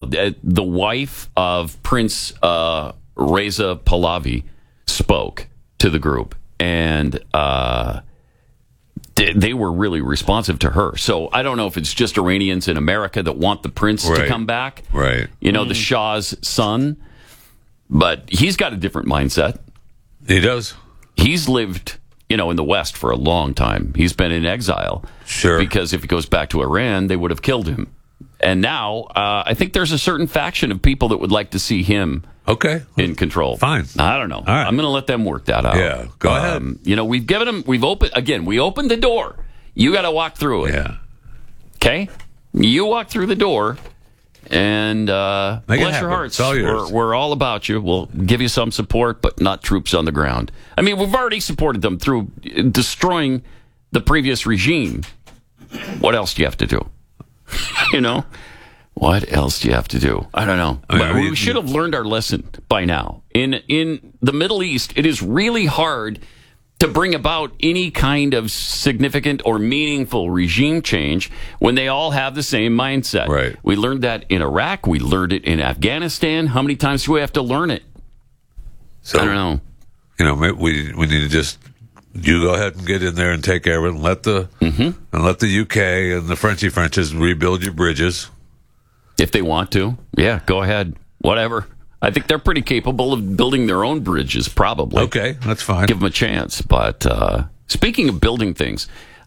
the wife of Prince Reza Pahlavi spoke to the group, and they were really responsive to her. So I don't know if it's just Iranians in America that want the prince to come back. Right. The Shah's son. But he's got a different mindset. He does. He's lived, in the West for a long time. He's been in exile. Sure. Because if he goes back to Iran, they would have killed him. And now, I think there's a certain faction of people that would like to see him in control. Fine. I don't know. All right. I'm going to let them work that out. Yeah, go ahead. We opened the door. You got to walk through it. Yeah. Okay? You walk through the door, and bless your hearts. We're all about you. We'll give you some support, but not troops on the ground. I mean, we've already supported them through destroying the previous regime. What else do you have to do? What else do you have to do? I don't know. But we should have learned our lesson by now. In the Middle East, it is really hard to bring about any kind of significant or meaningful regime change when they all have the same mindset. Right. We learned that in Iraq. We learned it in Afghanistan. How many times do we have to learn it? So, I don't know. We need to just... You go ahead and get in there and take care of it, and let the UK and the Frenchies rebuild your bridges if they want to. Yeah, go ahead. Whatever. I think they're pretty capable of building their own bridges. Probably. Okay, that's fine. Give them a chance. But speaking of building things,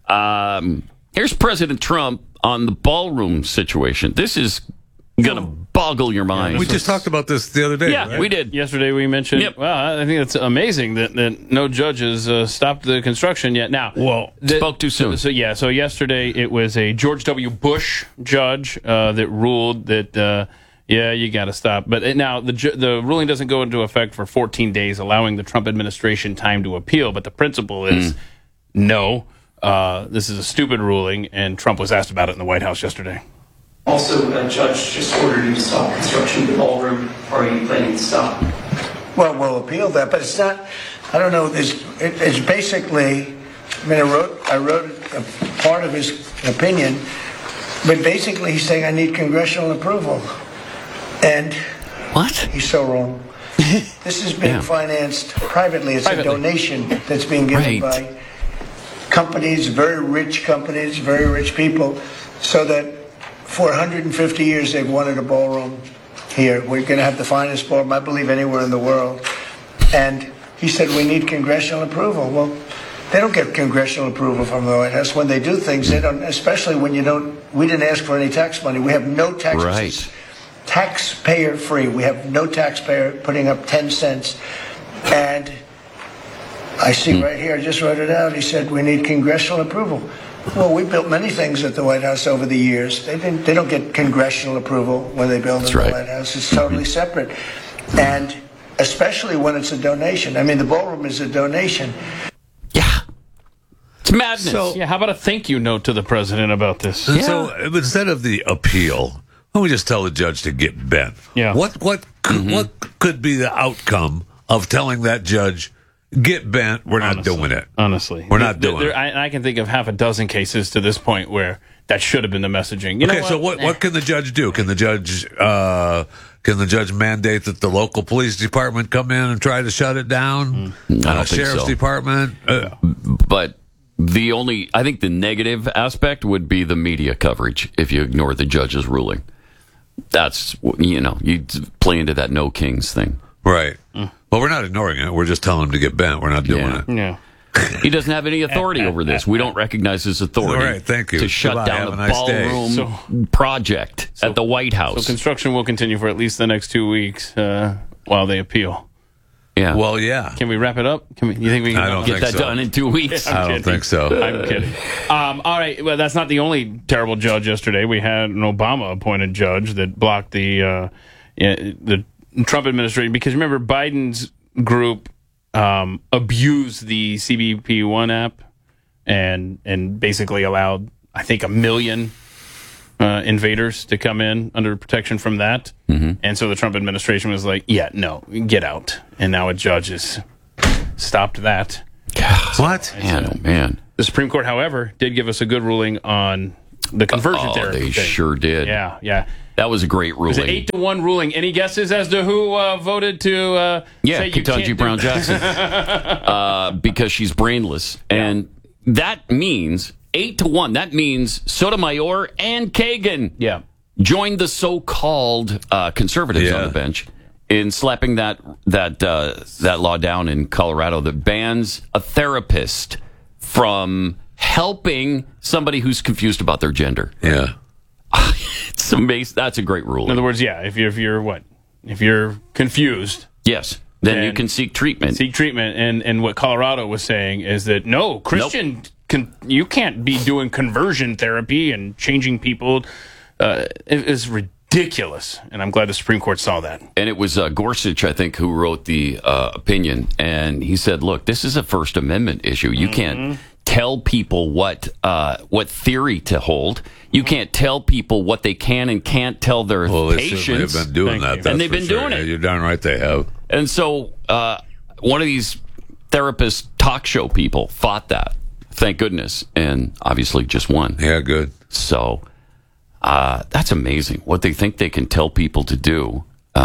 here's President Trump on the ballroom situation. This is going to boggle your mind. We just talked about this the other day. Yeah, right? we did. Yesterday we mentioned, Yep. Well, I think it's amazing that no judges stopped the construction yet. Now, spoke too soon. So yesterday it was a George W. Bush judge that ruled that, you got to stop. But now the ruling doesn't go into effect for 14 days, allowing the Trump administration time to appeal. But the principle is no, this is a stupid ruling, and Trump was asked about it in the White House yesterday. Also, a judge just ordered you to stop construction of the ballroom. Are you planning to stop? Well, we'll appeal that, but it's not. I don't know. It's basically. I mean, I wrote a part of his opinion, but basically he's saying I need congressional approval, and what? He's so wrong. This is being financed privately. It's a donation that's being given by companies, very rich people, so that. For 150 years, they've wanted a ballroom here. We're going to have the finest ballroom, I believe, anywhere in the world. And he said, we need congressional approval. Well, they don't get congressional approval from the White House. When they do things, they don't, especially when we didn't ask for any tax money. We have no taxes. Right. Taxpayer free. We have no taxpayer putting up 10 cents. And I see right here, I just wrote it out. He said, we need congressional approval. Well, we built many things at the White House over the years. They don't get congressional approval when they build in the White House. It's totally separate. And especially when it's a donation. I mean, the ballroom is a donation. Yeah. It's madness. So, how about a thank you note to the president about this? Yeah. So instead of the appeal, why don't we just tell the judge to get bent? Yeah. What could be the outcome of telling that judge, get bent, we're not doing it? Honestly. We're not doing it. I can think of half a dozen cases to this point where that should have been the messaging. So what can the judge do? Can the judge mandate that the local police department come in and try to shut it down? I don't think Sheriff's so. Department? But I think the negative aspect would be the media coverage if you ignore the judge's ruling. That's, you play into that no kings thing. Right. Well, we're not ignoring it. We're just telling him to get bent. We're not doing it. Yeah. He doesn't have any authority over this. We don't recognize his authority. All right, thank you. To shut Goodbye. down Have the a nice day. ballroom project at the White House. So construction will continue for at least the next 2 weeks while they appeal. Yeah. Well, yeah. Can we wrap it up? You think we can I don't get think that so. done in 2 weeks? I don't think so. I'm kidding. All right. Well, that's not the only terrible judge yesterday. We had an Obama-appointed judge that blocked the Trump administration. Because remember, Biden's group abused the CBP-1 app and basically allowed, I think, 1 million invaders to come in under protection from that. Mm-hmm. And so the Trump administration was like, yeah, no, get out. And now a judge has stopped that. What? Man. The Supreme Court, however, did give us a good ruling on the conversion therapy They thing. sure did. Yeah. That was a great ruling. It was an 8-1 ruling. Any guesses as to who voted to say you Ketanji can't Brown Jackson. Because she's brainless. And that means 8-1. That means Sotomayor and Kagan joined the so-called conservatives on the bench in slapping that law down in Colorado that bans a therapist from helping somebody who's confused about their gender. Yeah. It's amazing. That's a great rule. In other words, if you're confused, then you can seek treatment. And what Colorado was saying is that no, Christian, you can't be doing conversion therapy and changing people. It is ridiculous, and I'm glad the Supreme Court saw that. And it was Gorsuch, I think, who wrote the opinion, and he said, "Look, this is a First Amendment issue. You can't tell people what theory to hold. You can't tell people what they can and can't tell their patients." They've been doing that, and they've been doing it. You're darn right they have. And so one of these therapist talk show people fought that. Thank goodness, and obviously just won. Yeah, good. So that's amazing what they think they can tell people to do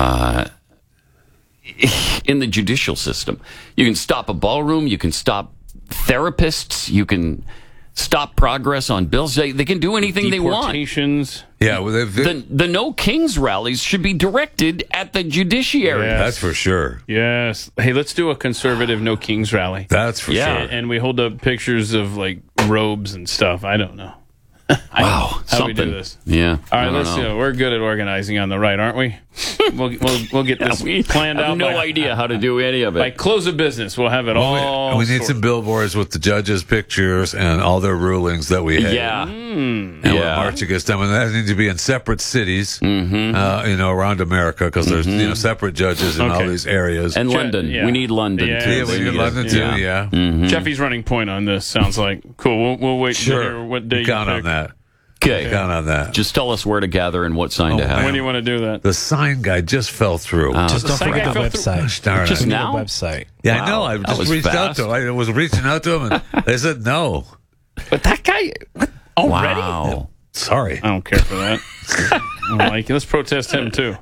in the judicial system. You can stop a ballroom. You can stop therapists. You can stop progress on bills. They can do anything they want. Deportations. Yeah, well, the No Kings rallies should be directed at the judiciary. Yes. That's for sure. Yes. Hey, let's do a conservative No Kings rally. That's for sure. And we hold up pictures of like robes and stuff. I don't know. Wow, how we do this? Yeah. All right, let's see. We're good at organizing on the right, aren't we? We'll get this planned out. I have no idea how to do any of it. By close of business, we'll have it all. We need some billboards with the judges' pictures and all their rulings that we had. Yeah. And we'll march against them. And that needs to be in separate cities, around America, because there's separate judges in all these areas. And London. We need London, too. Yeah, we need London, too, Jeffy's running point on this. Sounds like cool. We'll wait to hear what day you count pick. on that. Okay. Count on that. Just tell us where to gather and what sign to have. When do you want to do that? The sign guy just fell through. Just don't forget the website. Just now? The website. Yeah, I know. I just reached out to him. I was reaching out to him, and they said no. But that guy... What? Already? Wow. Sorry. I don't care for that. Let's protest him, too.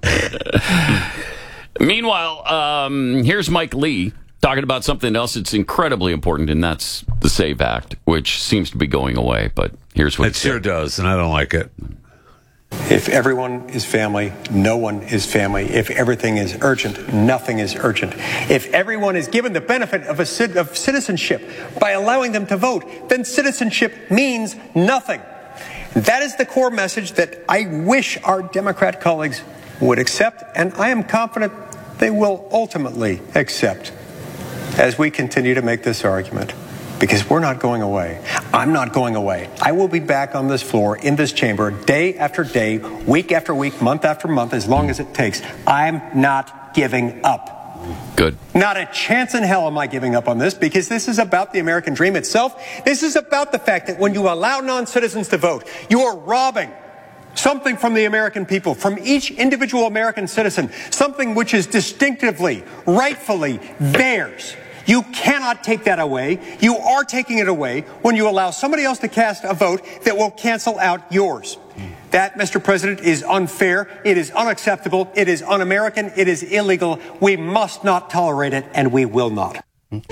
Meanwhile, here's Mike Lee talking about something else that's incredibly important, and that's the SAVE Act, which seems to be going away. But here's what it sure does, and I don't like it. If everyone is family, no one is family. If everything is urgent, nothing is urgent. If everyone is given the benefit of citizenship by allowing them to vote, then citizenship means nothing. That is the core message that I wish our Democrat colleagues would accept, and I am confident they will ultimately accept as we continue to make this argument. Because we're not going away. I'm not going away. I will be back on this floor, in this chamber, day after day, week after week, month after month, as long as it takes. I'm not giving up. Good. Not a chance in hell am I giving up on this, because this is about the American dream itself. This is about the fact that when you allow non-citizens to vote, you are robbing something from the American people, from each individual American citizen, something which is distinctively, rightfully theirs. You cannot take that away. You are taking it away when you allow somebody else to cast a vote that will cancel out yours. That, Mr. President, is unfair. It is unacceptable. It is un-American. It is illegal. We must not tolerate it, and we will not.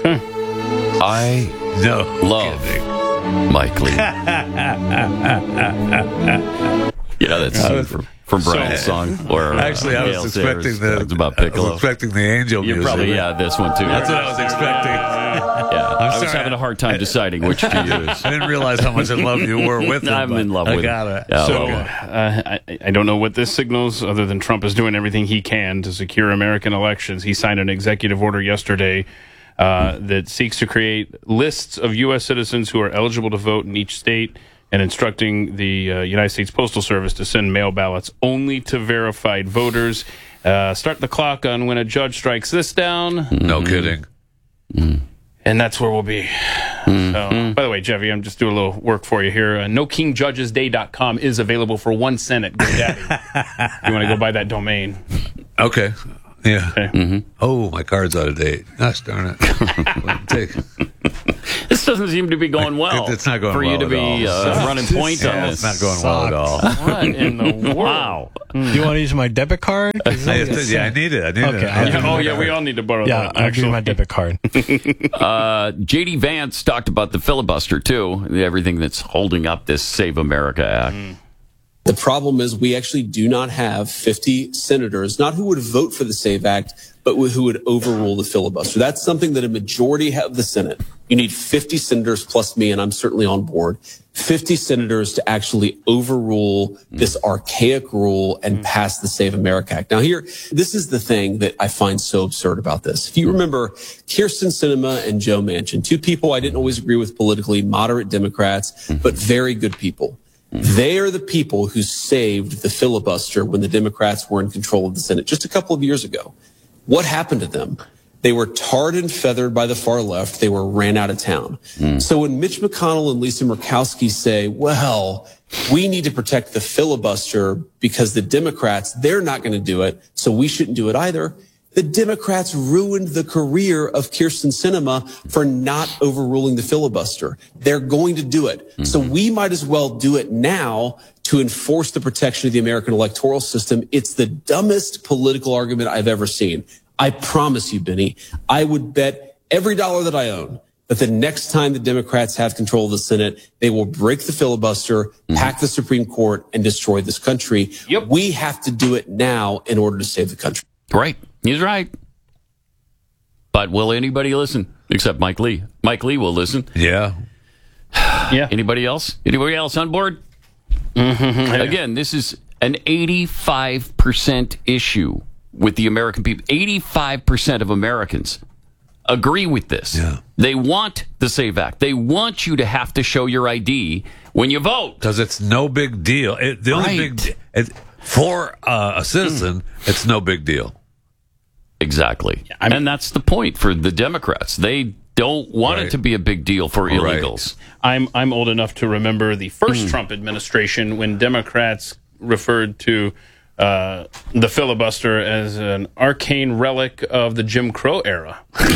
I love Mike Lee. That scene from Brian's song. Where, actually, I was expecting about Piccolo. I was expecting the angel music. Probably, this one too. That's what I was expecting. I was having a hard time deciding which to use. I didn't realize how much in love you were with him. I'm in love with him. I got it. I don't know what this signals, other than Trump is doing everything he can to secure American elections. He signed an executive order yesterday that seeks to create lists of U.S. citizens who are eligible to vote in each state, and instructing the United States Postal Service to send mail ballots only to verified voters. Start the clock on when a judge strikes this down. No kidding. And that's where we'll be. So, by the way, Jeffy, I'm just doing a little work for you here. NoKingJudgesDay.com is available for 1 cent at GoDaddy. You want to go buy that domain. Okay. Yeah. Okay. Mm-hmm. Oh, my card's out of date. Gosh darn it. This doesn't seem to be going well. It's not going for well you to at be all. running point on It's this. not going well at all. What in the world? Wow. Do you want to use my debit card? I need it. Okay. We all need to borrow that. I'll give you my debit card. J.D. Vance talked about the filibuster, too, everything that's holding up this Save America Act. The problem is we actually do not have 50 senators, not who would vote for the SAVE Act, but who would overrule the filibuster. That's something that a majority of the Senate, you need 50 senators plus me, and I'm certainly on board, 50 senators to actually overrule this archaic rule and pass the Save America Act. Now here, this is the thing that I find so absurd about this. If you remember, Kyrsten Sinema and Joe Manchin, two people I didn't always agree with politically, moderate Democrats, but very good people. They are the people who saved the filibuster when the Democrats were in control of the Senate just a couple of years ago. What happened to them? They were tarred and feathered by the far left. They were ran out of town. So when Mitch McConnell and Lisa Murkowski say, well, we need to protect the filibuster because the Democrats, they're not going to do it, so we shouldn't do it either. The Democrats ruined the career of Kyrsten Sinema for not overruling the filibuster. They're going to do it. So we might as well do it now to enforce the protection of the American electoral system. It's the dumbest political argument I've ever seen. I promise you, Benny, I would bet every dollar that I own that the next time the Democrats have control of the Senate, they will break the filibuster, pack the Supreme Court, and destroy this country. Yep. We have to do it now in order to save the country. Right. He's right. But will anybody listen? Except Mike Lee. Mike Lee will listen. Yeah. Yeah. Anybody else? Anybody else on board? Again, this is an 85% issue with the American people. 85% of Americans agree with this. Yeah. They want the SAVE Act. They want you to have to show your ID when you vote. Because it's no big deal. The only for a citizen, it's no big deal. Exactly. And that's the point for the Democrats. They don't want it to be a big deal for illegals. I'm old enough to remember the first Trump administration when Democrats referred to the filibuster as an arcane relic of the Jim Crow era.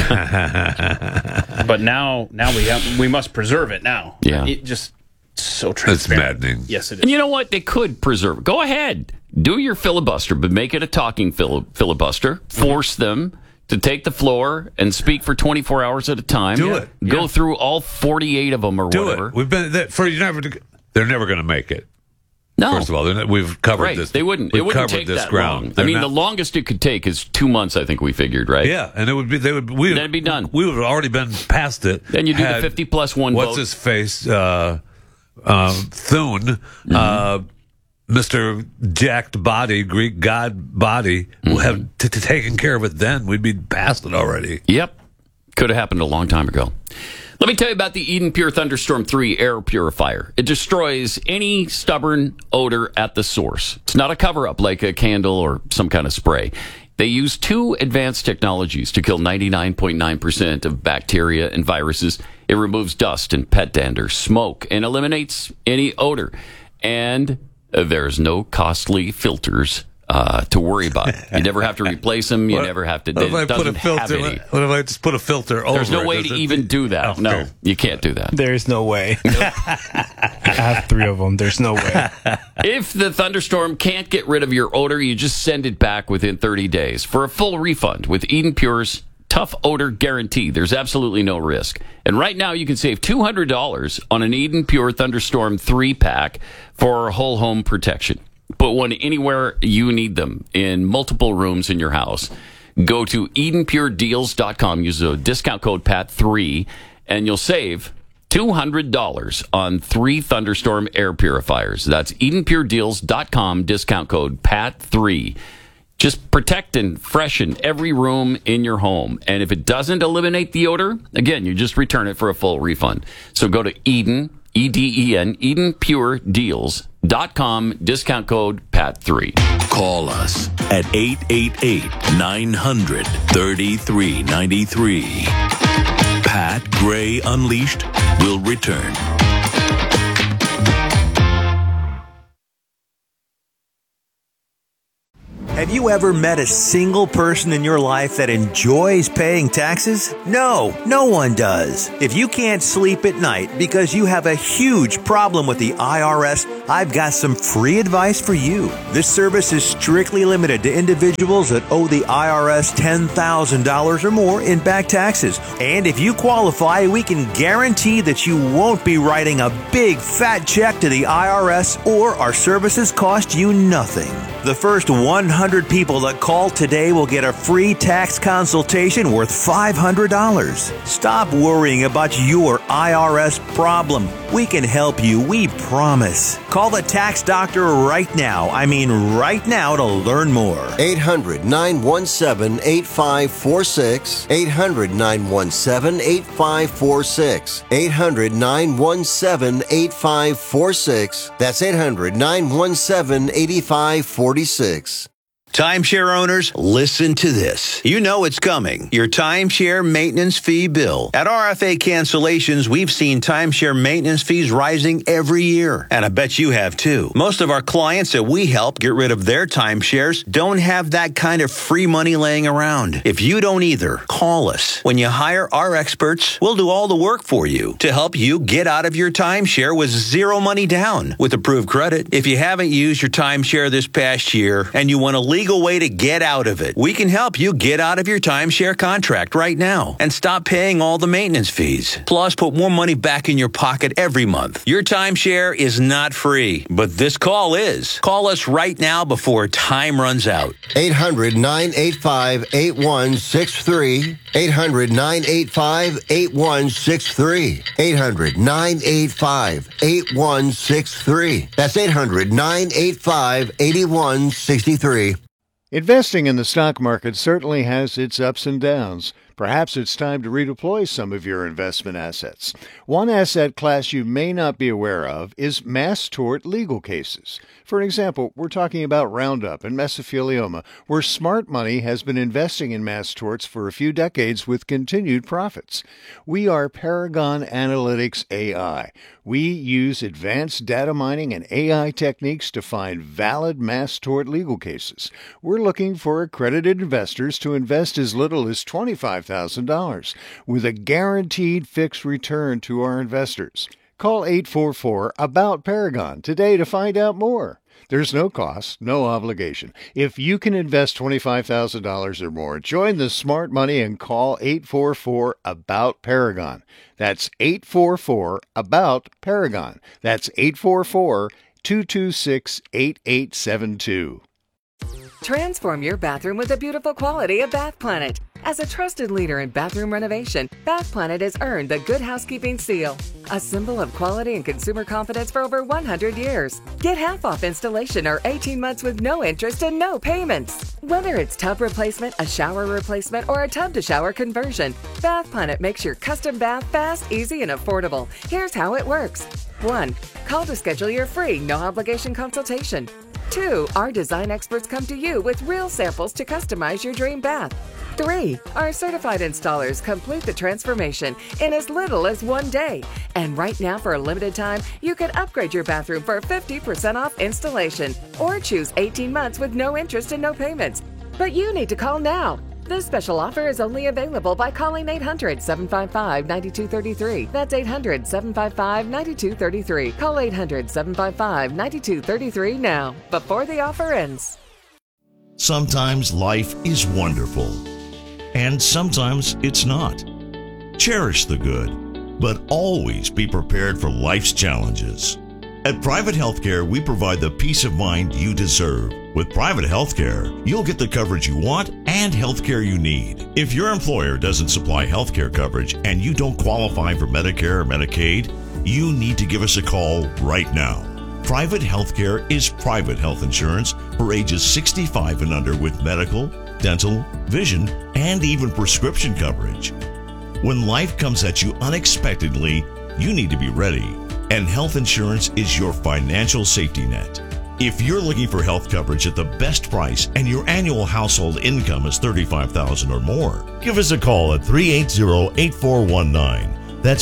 But now we must preserve it now. Yeah. It just so transparent. It's maddening. Yes, it is. And you know what? They could preserve it. Go ahead. Do your filibuster, but make it a talking filibuster. Force them to take the floor and speak for 24 hours at a time. Do it. Go through all 48 of them or whatever. We've been they're never going to make it. No. First of all, we've covered this. They wouldn't. We've It wouldn't covered take this that ground. long. I mean, the longest it could take is 2 months. I think we figured, right? Yeah, and that'd be done. We would have already been past it. Then you do the 50 plus one vote. What's his face? Thune, Mr. Jacked Body, Greek God Body, will have taken care of it then. We'd be past it already. Yep. Could have happened a long time ago. Let me tell you about the Eden Pure Thunderstorm 3 air purifier. It destroys any stubborn odor at the source. It's not a cover-up like a candle or some kind of spray. They use 2 advanced technologies to kill 99.9% of bacteria and viruses. It removes dust and pet dander, smoke, and eliminates any odor. And there's no costly filters to worry about. You never have to replace them. You never have to. What if I put a filter? What if I just put a filter over? There's no way to even do that. No, you can't do that. There's no way. I have 3 of them. There's no way. If the thunderstorm can't get rid of your odor, you just send it back within 30 days for a full refund with Eden Pure's tough odor guarantee. There's absolutely no risk. And right now you can save $200 on an Eden Pure Thunderstorm 3-pack for whole home protection. Put one anywhere you need them in multiple rooms in your house. Go to EdenPureDeals.com. Use the discount code PAT3 and you'll save $200 on 3 Thunderstorm air purifiers. That's EdenPureDeals.com, discount code PAT3. Just protect and freshen every room in your home. And if it doesn't eliminate the odor, again, you just return it for a full refund. So go to Eden, E-D-E-N, EdenPureDeals.com, discount code PAT3. Call us at 888-900-3393. Pat Gray Unleashed will return. At Have you ever met a single person in your life that enjoys paying taxes? No one does. If you can't sleep at night because you have a huge problem with the IRS, I've got some free advice for you. This service is strictly limited to individuals that owe the IRS $10,000 or more in back taxes. And if you qualify, we can guarantee that you won't be writing a big fat check to the IRS, or our services cost you nothing. The first 100 people that call today will get a free tax consultation worth $500. Stop worrying about your IRS problem. We can help you, we promise. Call the tax doctor right now. I mean right now to learn more. 800-917-8546. 800-917-8546. 800-917-8546. That's 800-917-8546. Timeshare owners, listen to this. You know it's coming. Your timeshare maintenance fee bill. At RFA Cancellations, we've seen timeshare maintenance fees rising every year. And I bet you have too. Most of our clients that we help get rid of their timeshares don't have that kind of free money laying around. If you don't either, call us. When you hire our experts, we'll do all the work for you to help you get out of your timeshare with zero money down with approved credit. If you haven't used your timeshare this past year and you want a legal way to get out of it, we can help you get out of your timeshare contract right now and stop paying all the maintenance fees. Plus, put more money back in your pocket every month. Your timeshare is not free, but this call is. Call us right now before time runs out. 800-985-8163. 800-985-8163. 800-985-8163. That's 800-985-8163. Investing in the stock market certainly has its ups and downs. Perhaps it's time to redeploy some of your investment assets. One asset class you may not be aware of is mass tort legal cases. For example, we're talking about Roundup and mesothelioma, where smart money has been investing in mass torts for a few decades with continued profits. We are Paragon Analytics AI. We use advanced data mining and AI techniques to find valid mass tort legal cases. We're looking for accredited investors to invest as little as $25,000 with a guaranteed fixed return to our investors. Call 844-ABOUT-PARAGON today to find out more. There's no cost, no obligation. If you can invest $25,000 or more, join the smart money and call 844-ABOUT-PARAGON. That's 844-ABOUT-PARAGON. That's 844-226-8872. Transform your bathroom with the beautiful quality of Bath Planet. As a trusted leader in bathroom renovation, Bath Planet has earned the Good Housekeeping seal, a symbol of quality and consumer confidence for over 100 years. Get half off installation or 18 months with no interest and no payments. Whether it's tub replacement, a shower replacement, or a tub-to-shower conversion, Bath Planet makes your custom bath fast, easy, and affordable. Here's how it works. 1. Call to schedule your free, no-obligation consultation. 2. Our design experts come to you with real samples to customize your dream bath. 3. Our certified installers complete the transformation in as little as 1 day. And right now, for a limited time, you can upgrade your bathroom for 50% off installation or choose 18 months with no interest and no payments. But you need to call now. This special offer is only available by calling 800-755-9233. That's 800-755-9233. Call 800-755-9233 now, before the offer ends. Sometimes life is wonderful, and sometimes it's not. Cherish the good, but always be prepared for life's challenges. At Private Healthcare, we provide the peace of mind you deserve. With Private Healthcare, you'll get the coverage you want and healthcare you need. If your employer doesn't supply healthcare coverage and you don't qualify for Medicare or Medicaid, you need to give us a call right now. Private Healthcare is private health insurance for ages 65 and under with medical, dental, vision, and even prescription coverage. When life comes at you unexpectedly, you need to be ready. And health insurance is your financial safety net. If you're looking for health coverage at the best price and your annual household income is $35,000 or more, give us a call at 380-8419. That's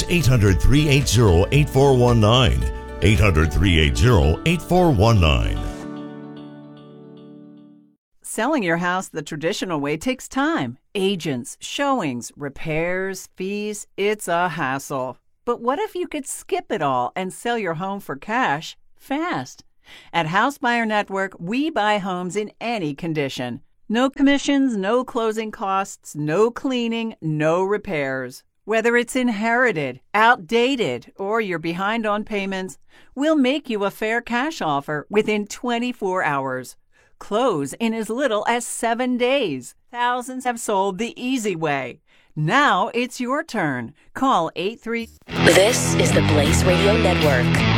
800-380-8419. 800-380-8419. Selling your house the traditional way takes time. Agents, showings, repairs, fees. It's a hassle. But what if you could skip it all and sell your home for cash fast? At House Buyer Network, we buy homes in any condition. No commissions, no closing costs, no cleaning, no repairs. Whether it's inherited, outdated, or you're behind on payments, we'll make you a fair cash offer within 24 hours. Close in as little as 7 days. Thousands have sold the easy way. Now it's your turn. Call 83. This is the Blaze Radio Network.